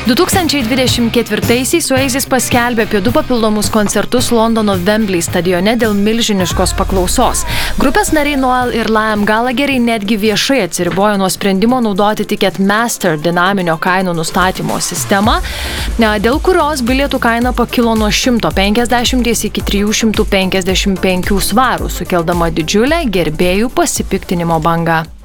2024-aisiais Oasis paskelbė apie 2 papildomus koncertus Londono Wembley stadione dėl milžiniškos paklausos. Grupės nariai Noel ir Liam Gallagheriai netgi viešai atsiribojo nuo sprendimo naudoti Ticketmaster dinaminio kainų nustatymo sistemą, dėl kurios bilietų kaina pakilo nuo 150 iki 355 svarų, sukeldama didžiulę gerbėjų pasipiktinimo bangą.